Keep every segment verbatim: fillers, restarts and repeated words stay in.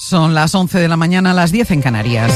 Son las once de la mañana, las diez en Canarias.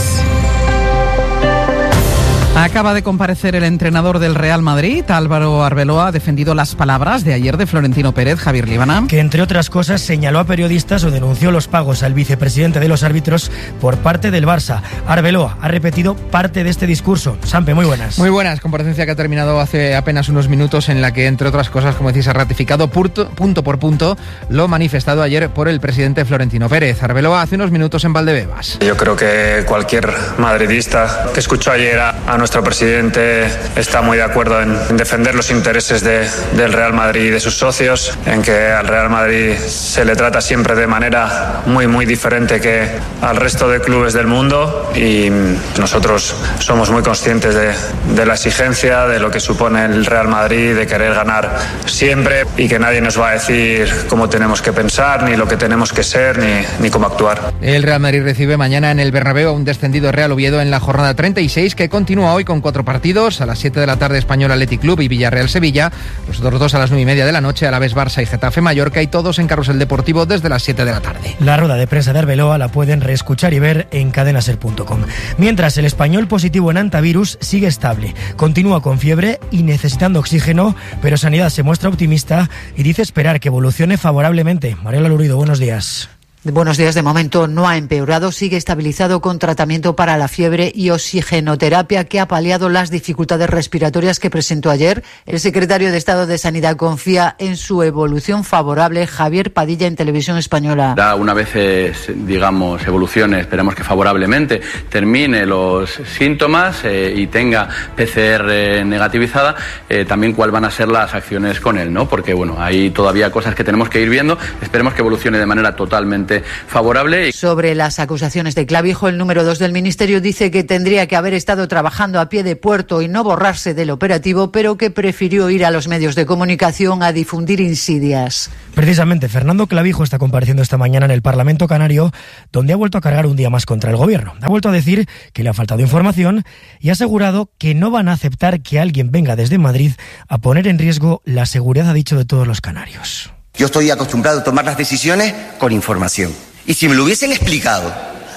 Acaba de comparecer el entrenador del Real Madrid, Álvaro Arbeloa, ha defendido las palabras de ayer de Florentino Pérez. Javier Líbana. Que entre otras cosas señaló a periodistas o denunció los pagos al vicepresidente de los árbitros por parte del Barça. Arbeloa ha repetido parte de este discurso. Sampe, muy buenas. Muy buenas, comparecencia que ha terminado hace apenas unos minutos en la que, entre otras cosas, como decís, ha ratificado punto, punto por punto lo manifestado ayer por el presidente Florentino Pérez. Arbeloa hace unos minutos en Valdebebas. Yo creo que cualquier madridista que escuchó ayer a, a nuestro presidente está muy de acuerdo en, en defender los intereses de, del Real Madrid y de sus socios, en que al Real Madrid se le trata siempre de manera muy muy diferente que al resto de clubes del mundo, y nosotros somos muy conscientes de, de la exigencia, de lo que supone el Real Madrid, de querer ganar siempre, y que nadie nos va a decir cómo tenemos que pensar, ni lo que tenemos que ser, ni, ni cómo actuar. El Real Madrid recibe mañana en el Bernabéu a un descendido Real Oviedo en la jornada treinta y seis, que continúa hoy con cuatro partidos. A las siete de la tarde Español Athletic Club y Villarreal Sevilla. Los otros dos a las nueve y media de la noche, a la vez Barça y Getafe Mallorca, y todos en Carrusel Deportivo desde las siete de la tarde. La rueda de prensa de Arbeloa la pueden reescuchar y ver en cadenaser punto com. Mientras, el español positivo en antivirus sigue estable. Continúa con fiebre y necesitando oxígeno, pero Sanidad se muestra optimista y dice esperar que evolucione favorablemente. Mariela Lurido, buenos días. Buenos días. De momento no ha empeorado, sigue estabilizado con tratamiento para la fiebre y oxigenoterapia, que ha paliado las dificultades respiratorias que presentó ayer. El secretario de Estado de Sanidad confía en su evolución favorable. Javier Padilla, en Televisión Española. Da una vez, eh, digamos, evolucione, esperemos que favorablemente, termine los síntomas eh, y tenga P C R negativizada, eh, también cuáles van a ser las acciones con él, ¿no? Porque, bueno, hay todavía cosas que tenemos que ir viendo. Esperemos que evolucione de manera totalmente favorable. Sobre las acusaciones de Clavijo, el número dos del Ministerio dice que tendría que haber estado trabajando a pie de puerto y no borrarse del operativo, pero que prefirió ir a los medios de comunicación a difundir insidias. Precisamente, Fernando Clavijo está compareciendo esta mañana en el Parlamento Canario, donde ha vuelto a cargar un día más contra el Gobierno. Ha vuelto a decir que le ha faltado información y ha asegurado que no van a aceptar que alguien venga desde Madrid a poner en riesgo la seguridad, ha dicho, de todos los canarios. Yo estoy acostumbrado a tomar las decisiones con información. Y si me lo hubiesen explicado,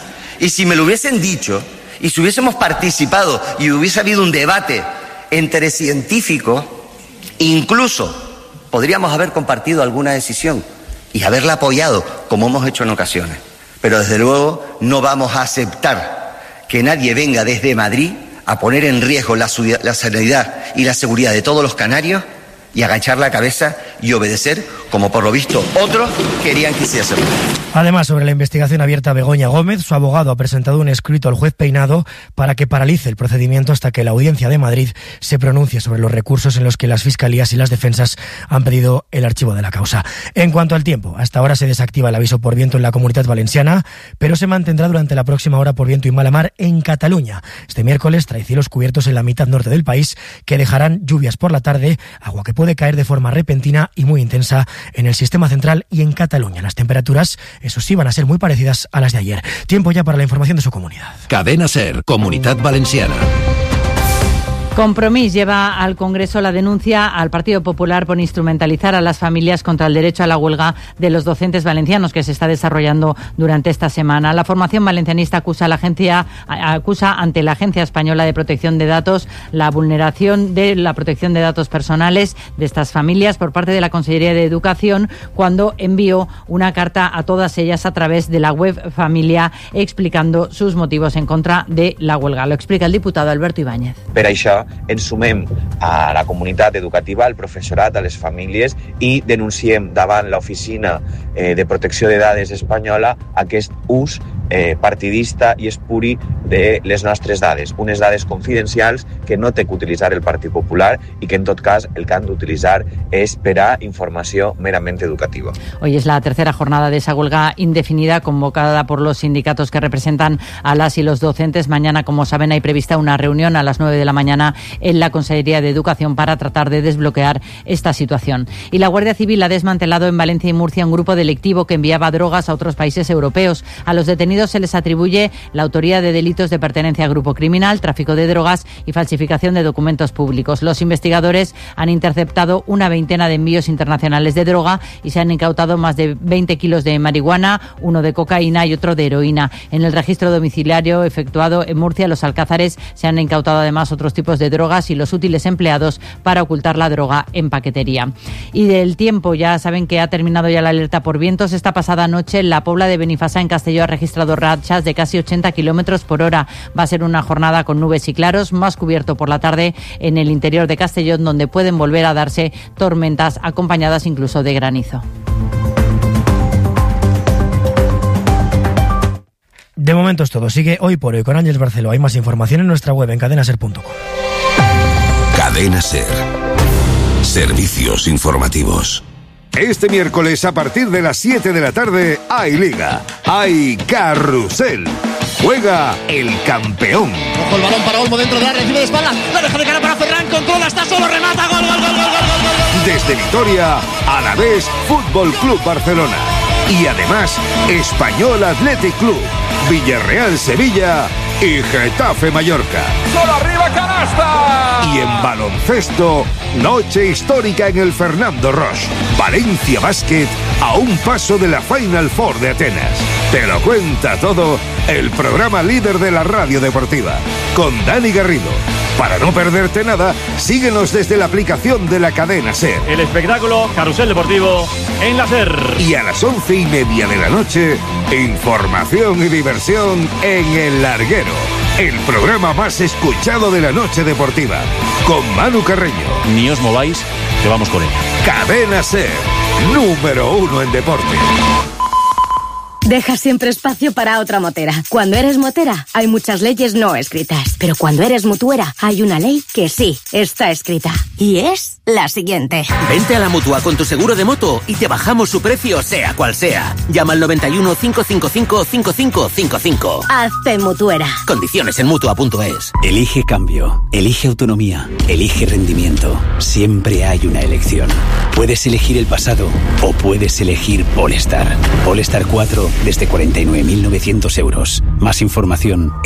y si me lo hubiesen dicho, y si hubiésemos participado y hubiese habido un debate entre científicos, incluso podríamos haber compartido alguna decisión y haberla apoyado, como hemos hecho en ocasiones. Pero desde luego no vamos a aceptar que nadie venga desde Madrid a poner en riesgo la, la sanidad y la seguridad de todos los canarios y agachar la cabeza y obedecer, como por lo visto otros querían que hiciésemos. Además, sobre la investigación abierta a Begoña Gómez, su abogado ha presentado un escrito al juez Peinado para que paralice el procedimiento hasta que la Audiencia de Madrid se pronuncie sobre los recursos en los que las fiscalías y las defensas han pedido el archivo de la causa. En cuanto al tiempo, hasta ahora se desactiva el aviso por viento en la Comunitat Valenciana, pero se mantendrá durante la próxima hora por viento y mala mar en Cataluña. Este miércoles trae cielos cubiertos en la mitad norte del país, que dejarán lluvias por la tarde, agua que puede caer de forma repentina y muy intensa en el sistema central y en Cataluña. Las temperaturas, eso sí, van a ser muy parecidas a las de ayer. Tiempo ya para la información de su comunidad. Cadena SER, Comunitat Valenciana. Compromís lleva al Congreso la denuncia al Partido Popular por instrumentalizar a las familias contra el derecho a la huelga de los docentes valencianos, que se está desarrollando durante esta semana. La formación valencianista acusa a la agencia, acusa ante la Agencia Española de Protección de Datos la vulneración de la protección de datos personales de estas familias por parte de la Consellería de Educación, cuando envió una carta a todas ellas a través de la web Familia explicando sus motivos en contra de la huelga. Lo explica el diputado Alberto Ibáñez. Per això ens sumem a la comunitat educativa, al professorat, a les famílies i denunciem davant l'Oficina eh, de Protecció de Dades espanyola aquest ús eh, partidista i espuri de les nostres dades, unes dades confidencials que no té que utilitzar el Partit Popular i que en tot cas el que han d'utilitzar és per a informació merament educativa. Hoy es la tercera jornada de esa huelga indefinida convocada por los sindicatos que representan a las y los docentes. Mañana, como saben, hay prevista una reunión a las nueve de la mañana en la Consellería de Educación para tratar de desbloquear esta situación. Y la Guardia Civil ha desmantelado en Valencia y Murcia un grupo delictivo que enviaba drogas a otros países europeos. A los detenidos detenidos se les atribuye la autoría de delitos de pertenencia a grupo criminal, tráfico de drogas y falsificación de documentos públicos. Los investigadores han interceptado una veintena de envíos internacionales de droga y se han incautado más de veinte kilos de marihuana, uno de cocaína y otro de heroína. En el registro domiciliario efectuado en Murcia, Los Alcázares, se han incautado además otros tipos de drogas y los útiles empleados para ocultar la droga en paquetería. Y del tiempo, ya saben que ha terminado ya la alerta por vientos. Esta pasada noche la Pobla de Benifasá en Castelló ha registrado rachas de casi ochenta kilómetros por hora. Va a ser una jornada con nubes y claros, más cubierto por la tarde en el interior de Castellón, donde pueden volver a darse tormentas acompañadas incluso de granizo. De momento es todo. Sigue Hoy por Hoy con Ángeles Barceló. Hay más información en nuestra web en cadena ser punto com. Cadena Ser. Servicios informativos. Este miércoles a partir de las siete de la tarde hay Liga, hay Carrusel. Juega el campeón. Ojo el balón para Olmo dentro de la recibe de espalda. La deja de cara para Ferran, controla, está solo, remata, gol, gol, gol, gol, gol, gol, gol. Desde Vitoria, Alavés Fútbol Club Barcelona. Y además, Español Athletic Club, Villarreal Sevilla y Getafe Mallorca. ¡Solo arriba, canasta! Y en baloncesto, noche histórica en el Fernando Roche. Valencia Basket a un paso de la Final Four de Atenas. Te lo cuenta todo el programa líder de la radio deportiva, con Dani Garrido. Para no perderte nada, síguenos desde la aplicación de la cadena SER. El espectáculo Carrusel Deportivo en la SER. Y a las once y media de la noche, información y diversión en El Larguero, el programa más escuchado de la noche deportiva, con Manu Carreño. Ni os mováis, que vamos con él. Cadena SER, número uno en deporte. Deja siempre espacio para otra motera. Cuando eres motera, hay muchas leyes no escritas. Pero cuando eres mutuera, hay una ley que sí está escrita. Y es la siguiente. Vente a la Mutua con tu seguro de moto y te bajamos su precio, sea cual sea. Llama al noventa y uno, cinco cinco cinco, cinco cinco cinco cinco. Hazte mutuera. Condiciones en mutua punto es. Elige cambio. Elige autonomía. Elige rendimiento. Siempre hay una elección. Puedes elegir el pasado o puedes elegir Polestar. Polestar cuatro desde cuarenta y nueve mil novecientos euros. Más información